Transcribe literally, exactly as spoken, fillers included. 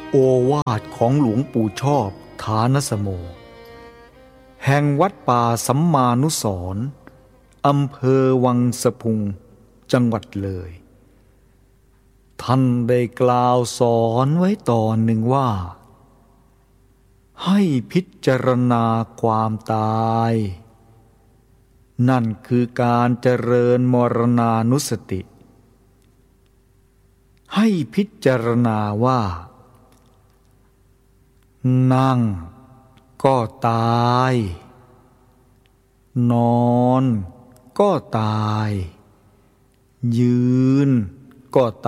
โอวาทของหลวงปู่ชอบฐานสโมแห่งวัดป่าสัมมานุสรณ์อำเภอวังสะพุงจังหวัดเลยท่านได้กล่าวสอนไว้ตอนหนึ่งว่าให้พิจารณาความตายนั่นคือการเจริญมรณานุสติให้พิจารณาว่านั่งก็ตายนอนก็ตายยืนก็